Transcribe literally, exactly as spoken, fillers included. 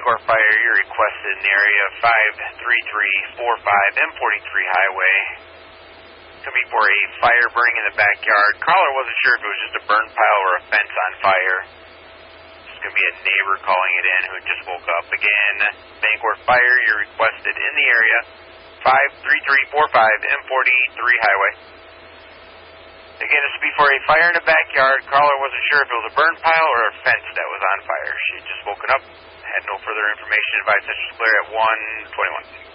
Bangor Fire, you're requested in the area five three three four five M forty-three Highway. It's going to be for a fire burning in the backyard. Caller wasn't sure if it was just a burn pile or a fence on fire. It's going to be a neighbor calling it in who just woke up. Again, Bangor Fire, you're requested in the area five three three four five M forty-three Highway. Again, this would be for a fire in the backyard. Caller wasn't sure if it was a burn pile or a fence that was on fire. She had just woken up, had no further information. Advised Central Clear at one twenty-one.